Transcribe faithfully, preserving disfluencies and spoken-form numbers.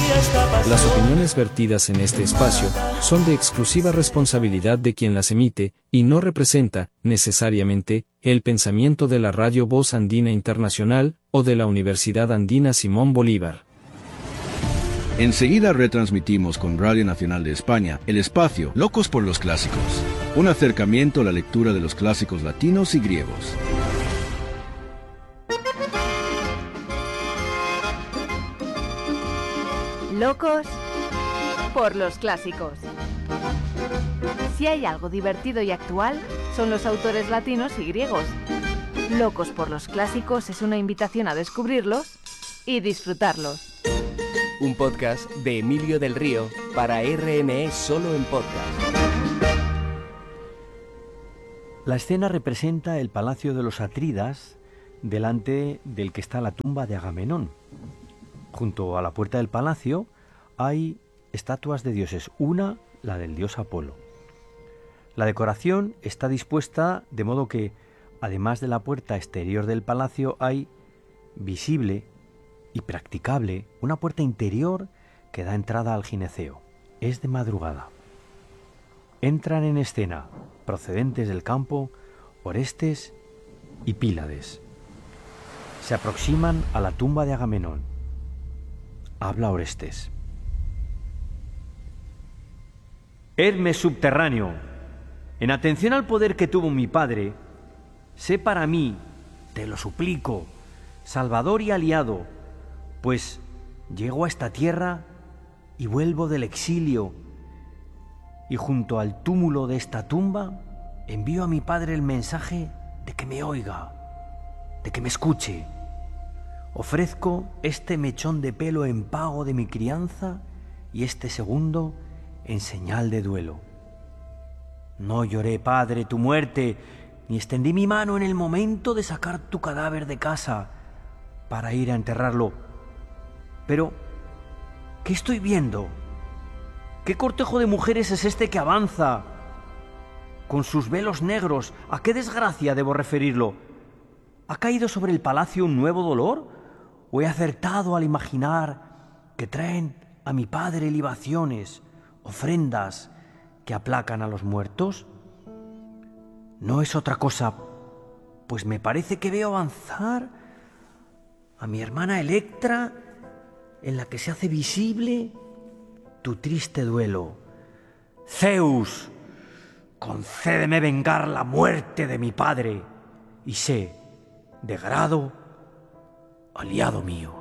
Las opiniones vertidas en este espacio son de exclusiva responsabilidad de quien las emite, y no representa, necesariamente, el pensamiento de la Radio Voz Andina Internacional, o de la Universidad Andina Simón Bolívar. Enseguida retransmitimos con Radio Nacional de España el espacio Locos por los Clásicos, un acercamiento a la lectura de los clásicos latinos y griegos. Locos por los clásicos. Si hay algo divertido y actual, son los autores latinos y griegos. Locos por los clásicos es una invitación a descubrirlos y disfrutarlos. Un podcast de Emilio del Río para R N E solo en podcast. La escena representa el palacio de los Atridas, delante del que está la tumba de Agamenón. Junto a la puerta del palacio hay estatuas de dioses, una, la del dios Apolo. La decoración está dispuesta de modo que, además de la puerta exterior del palacio, hay visible y practicable una puerta interior que da entrada al gineceo. Es de madrugada. Entran en escena, procedentes del campo, Orestes y Pílades. Se aproximan a la tumba de Agamenón. Habla Orestes. Hermes subterráneo, en atención al poder que tuvo mi padre, sé para mí, te lo suplico, salvador y aliado, pues llego a esta tierra y vuelvo del exilio, y junto al túmulo de esta tumba envío a mi padre el mensaje de que me oiga, de que me escuche. Ofrezco este mechón de pelo en pago de mi crianza y este segundo en señal de duelo. No lloré, padre, tu muerte, ni extendí mi mano en el momento de sacar tu cadáver de casa para ir a enterrarlo. Pero, ¿qué estoy viendo? ¿Qué cortejo de mujeres es este que avanza con sus velos negros? ¿A qué desgracia debo referirlo? ¿Ha caído sobre el palacio un nuevo dolor? ¿O he acertado al imaginar que traen a mi padre libaciones, ofrendas que aplacan a los muertos? No es otra cosa, pues me parece que veo avanzar a mi hermana Electra, en la que se hace visible tu triste duelo. Zeus, concédeme vengar la muerte de mi padre, y sé, de grado, aliado mío.